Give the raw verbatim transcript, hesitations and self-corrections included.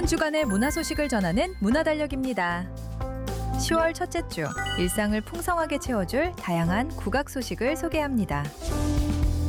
한 주간의 문화 소식을 전하는 문화달력입니다. 시월 첫째 주, 일상을 풍성하게 채워줄 다양한 국악 소식을 소개합니다.